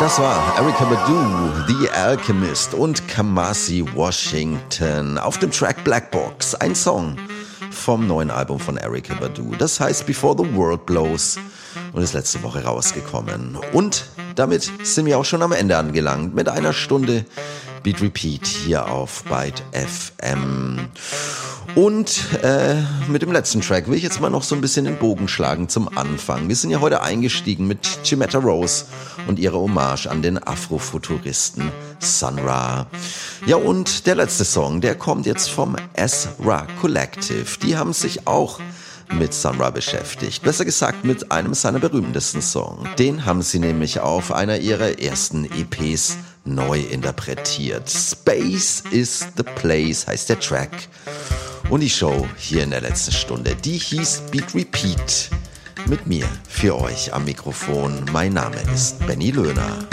Das war Erykah Badu, The Alchemist und Kamasi Washington auf dem Track Black Box, ein Song vom neuen Album von Erykah Badu. Das heißt Before the World Blows und ist letzte Woche rausgekommen. Und damit sind wir auch schon am Ende angelangt mit einer Stunde Beat Repeat hier auf Byte FM. Und mit dem letzten Track will ich jetzt mal noch so ein bisschen den Bogen schlagen zum Anfang. Wir sind ja heute eingestiegen mit Jimetta Rose und ihrer Hommage an den Afrofuturisten Sun Ra. Ja, und der letzte Song, der kommt jetzt vom S-Ra Collective. Die haben sich auch mit Sun Ra beschäftigt. Besser gesagt mit einem seiner berühmtesten Songs. Den haben sie nämlich auf einer ihrer ersten EPs neu interpretiert. Space is the Place heißt der Track. Und die Show hier in der letzten Stunde, die hieß Beat Repeat. Mit mir, für euch am Mikrofon. Mein Name ist Benny Löhner.